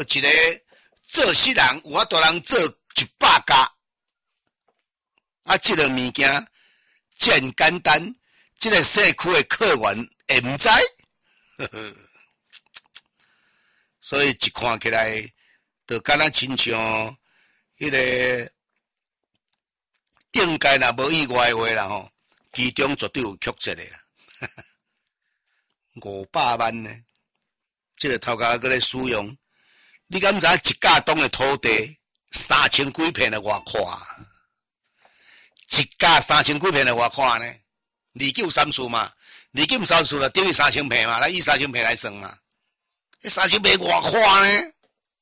一个做10人，有法度人做100家。啊，这个物件真简单，这个社区的客源会唔知，所以一看起来，就敢若亲像迄个应该若无意外的话啦吼，其中绝对有曲折的500万呢，这个头家搁咧使用，你敢知一架栋的土地3000几片的外块？一家3000几片的外看呢？29三数嘛，29三数就等于3000片嘛，来以3000片来算嘛。3000片外看呢？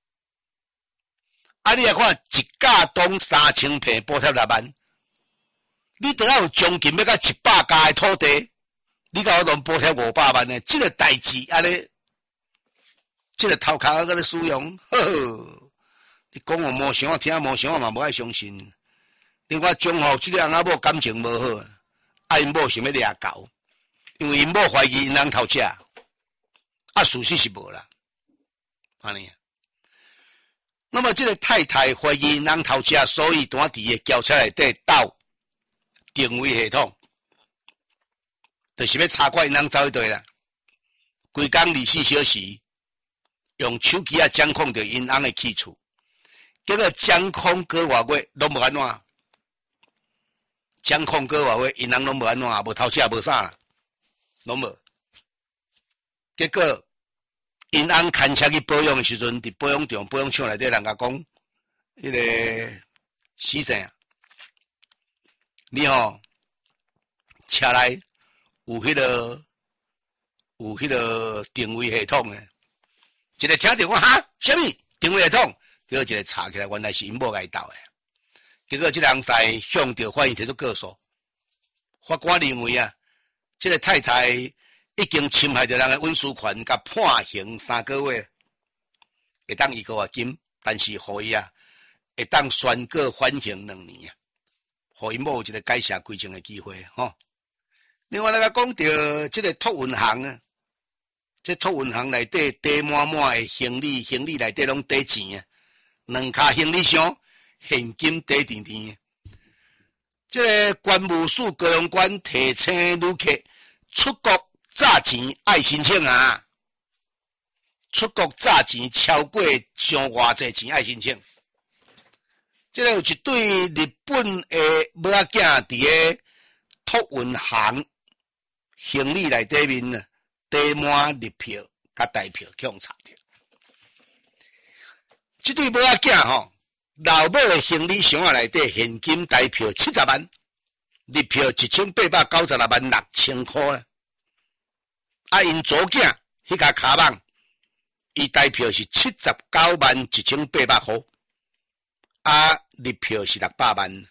啊，你来看一家栋3000片补贴6万，你都要有将近要到100家的土地，你甲我拢补贴500万呢？这个代志安尼，这个头壳搁咧使用，呵呵，你讲我无想听，无想嘛无爱相信。另外，中后这个翁仔某感情无好，因某想要掠狗，因为因某怀疑因翁偷食，啊，事实是无啦，安尼。那么这个太太怀疑因翁偷食，所以单伫个轿车内底斗定位系统，就是要查看因翁走去佗啦。规工24小时用手机掌控着因翁的去处，结果掌控过偌月拢无安怎。掌控过偌话，因翁拢无安怎，无偷食，无啥，拢无。结果，因翁牵车去保养的时阵，伫保养场、保养厂内底，人甲讲，迄个先生啊，你吼车内有迄个定位系统诶。一个听着讲哈，啥物定位系统？结果一个查起来，原来是因某甲伊斗诶。结果这人在向着法院提出告诉，法官认为啊，这个太太已经侵害着人的隐私权，甲判刑3个月，会当2个月金，但是互伊啊，会当宣告缓刑2年啊，互因某有一个改邪归正的机会吼。另外，咱讲到这个托运行啊，这托运行内底堆满满的行李内底拢堆钱啊，2卡行李箱。现金底甜甜，这个关务署高雄县提醒旅客出国炸钱爱申请啊！出国炸钱超过上偌济钱爱申請。这个有一对日本的母仔囝伫个托运行行李内底面啊，堆满日票甲代票去互查着。这对母仔囝吼。老母的行李箱内底现金台票70万，日票1896万6千块啦。啊，因左囝迄个卡网，伊台票是79万1800块，啊，日票是600万。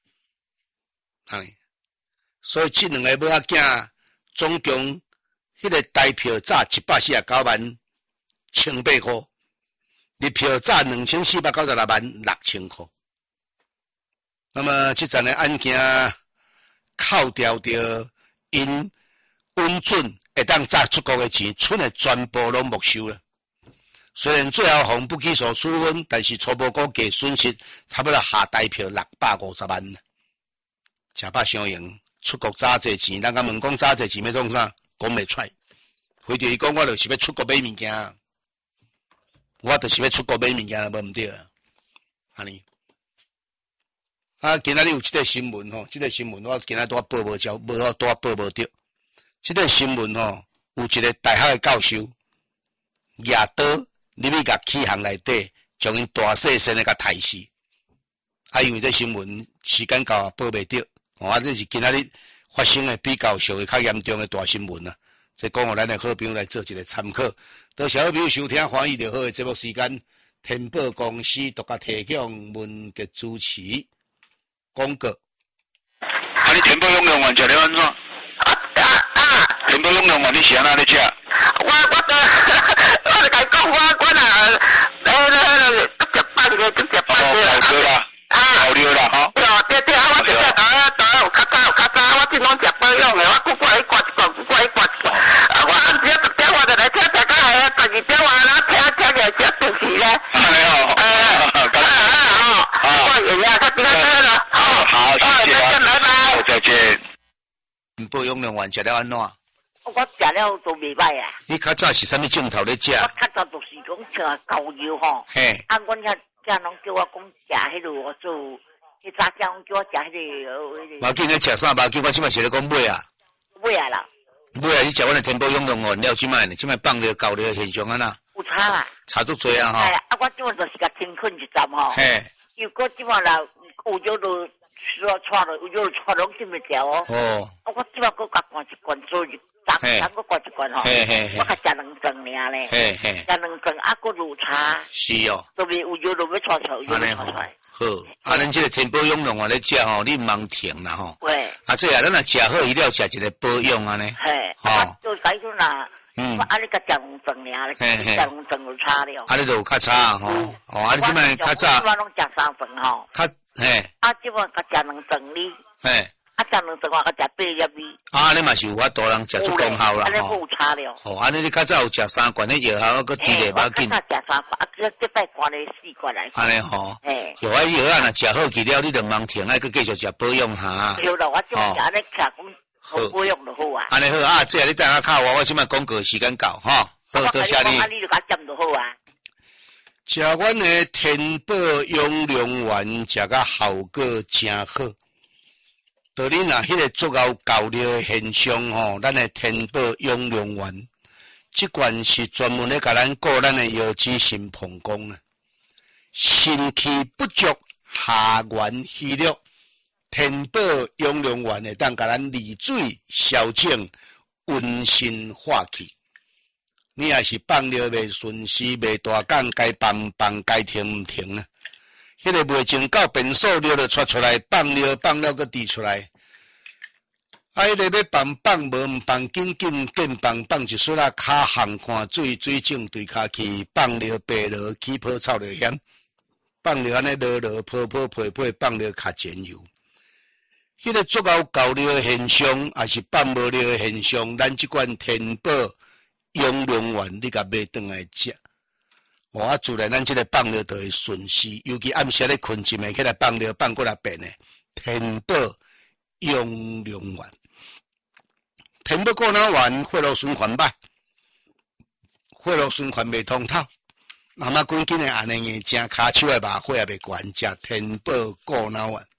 所以这2个母仔囝总共迄个台票早149万1800块。日票早2496万6000块。那么这阵的案件扣掉着因稳准会当早出国的钱，剩的全部拢没收了。虽然最后红不起诉处分，但是初步估计损失差不多下台票650万。吃饱相用，出国早这钱，人家问讲早这钱要创啥？讲袂出来。回头伊讲我就是要出国买物件。我就是要出国买物件了，无毋对啊，安尼。啊，今仔日有这个新闻吼，这个新闻我今仔拄报无着，报无着。这个新闻吼，有一个大学的教授举刀入去甲起航内底，将因大细身的甲杀死。啊，因为这新闻时间到报袂着，啊，这是今仔日发生的比较稍微较严重的大新闻啊。这讲互咱的好朋友来做一个参考。多谢好朋友收听欢喜就好的节目时间，天宝公司独家提供文嘅主持广告。 啊，你天宝永用完食了安怎？天宝永用完你是安怎咧食？ 我就甲伊讲，我若食饭个，食饭个。 好料啦，好料啦，吼。 对，我食有较早，我尽拢食保养的，我久过去刮一刮，我暗时10点我就来听到12点我那听起来才准时咧。 丸食了安怎？ 我食了都袂歹啊。 你较早是啥物镜头咧食？ 我较早就是讲吃高油吼。 嘿。 啊，阮遐拢叫我讲食迄个我做，迄早叫我食迄个。 无紧咧食啥？无紧，我即摆是咧讲买啊。 买啊啦。 买啊！你食阮的天保永隆哦，了即摆呢，即摆放了高了现象啊呐。 有差啦。 差足多啊吼。 哎，啊，我即摆就是甲停困一站吼。 嘿。 如果即摆啦，有叫做带了，有叫带拢进袂掉哦。哦。啊，我即摆搁甲灌一罐做一。咱搁灌一罐吼，我较食两装尔咧，食两装啊，搁乳茶， 是哦， 都袂有药都要出来，有药出来。 好，啊，咱这个天保永隆啊，咧食吼，你毋通停啦吼。 喂， 啊，这啊，咱若食好，伊了食一个保养安尼。 嘿，吼，就改种啦。我啊，你甲食两装尔咧，食两装有差了。啊， 你就有较差吼，哦，啊，你即摆较早。 我拢食3装吼。较嘿。 啊，即摆甲食两装哩。 嘿。 啊，食两装我甲食8粒米。 啊，你嘛是有法度人食出功效啦， 安尼有差了。 哦，安尼你较早有食3罐的药，还佫低咧无要紧。 较早食3罐，啊，这摆关咧4罐来。 安尼吼，有啊药啊，若食好去了，你就茫停，爱佫继续食保养下。 对啦，我种食安尼吃讲保养就好啊。 安尼好啊，这你等下靠我即摆广告时间到吼，好，多谢你。 啊，你就甲占就好啊。 食阮的天保永隆丸，食甲效果真好。道理若迄个足够高尿的现象吼，咱的天保永隆丸，即罐是专门咧甲咱顾咱的腰肌心膀胱啊，肾气不足下元虚弱，天保永隆丸会当甲咱利水消肿、温心化气。你也是放尿袂顺时，袂大讲该放该停毋停啊。迄个未前到便所尿就出来，放了佫滴出来。啊，迄个要放无毋放，紧放一撮啊，骹项看水肿对骹去，放了白落起泡臭着险，放了安尼落泡配，放了较前油。迄个足够高尿的现象，也是放无尿的现象，咱即款天保永隆丸，你甲买转来食。啊，自然咱即个放尿就会顺时，尤其暗时咧困一暝起来放尿放过来变诶。天保永隆丸，天保过脑丸，血路循环歹，血路循环袂通透。妈妈赶紧诶安尼硬正，骹手诶麻火也袂悬，食天保过脑丸。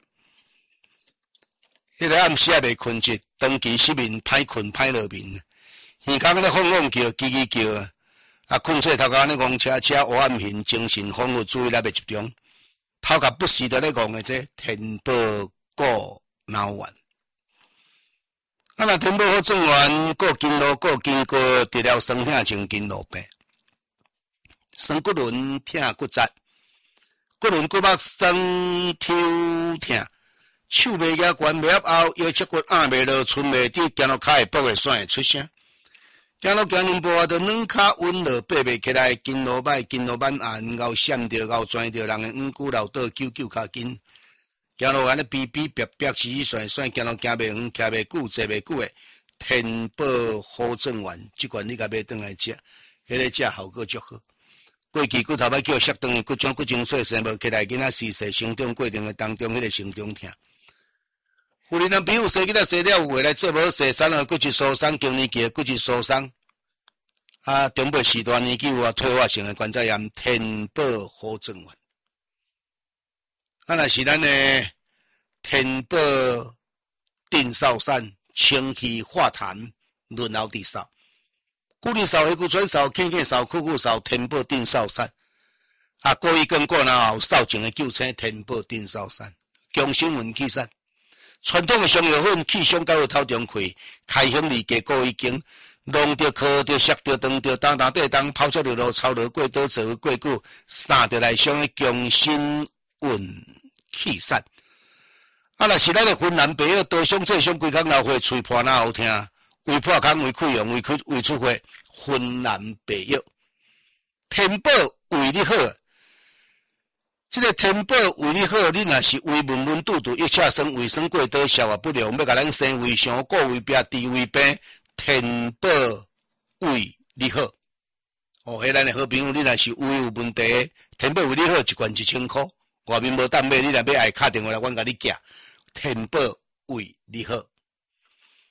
迄个暗时也袂困着，长期失眠，歹困歹落眠，耳孔咧晃叫，叽叫啊！啊，困睡头壳咧戆车，黑暗眩，精神恍惚，注意力袂集中，头壳不时的咧戆诶，这天保过脑丸。啊，若天保好转完，过经络，过经过，除了酸痛像筋络病，酸骨轮痛骨折，骨轮骨膜酸抽痛，手袂夹悬，袂合后，腰脊骨压袂落，寸袂直，行路骹会跛会酸会出声。行路行两步啊，就软骹温热，爬袂起来，筋络歹，筋络慢硬，后闪着，后转着，人诶五骨流倒，揪骹筋。行路安尼逼，甩，行路行袂远，徛袂久，坐袂久诶。天保好转丸，即款你甲买转来食，迄个食效果足好。过去骨头要叫摔断，骨种骨精髓生无起来，囡仔时势成长过程诶当中，迄个成长痛。有人朋友生囡仔生了，有回来做无生，产后骨质疏松，经年期骨质疏松。啊，中辈时段年纪有退化性诶关节炎，天保好转丸。啊，若是咱诶天保定少散，清气化痰，润喉治嗽。骨力少、黑骨转少、气少、苦少，天保定少散。啊，过一根过然后少情诶救称天保定少散，强心运气散。传统的上药粉气胸到头中开，开胸离加过一经，弄着磕着摔着断着当地当泡出着路操着过多做过久，三着来上的强心运气散。啊，若是咱的芬兰白药多上这上规工老血喙破哪好听，胃破空胃溃疡胃出血，芬兰白药，天保为你好。这个天保为你好，你若是胃闷肚肚、一切酸、胃酸过多、消化不良，要甲咱生胃上过胃病、治胃病，天保为你好。哦，迄咱的好朋友，你若是胃有问题，天保为你好，一罐1000块，外面无当买，你若要爱打电话来，阮甲你寄。天保为你好。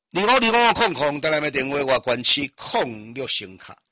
2525空空，台南的电话外关区06声卡。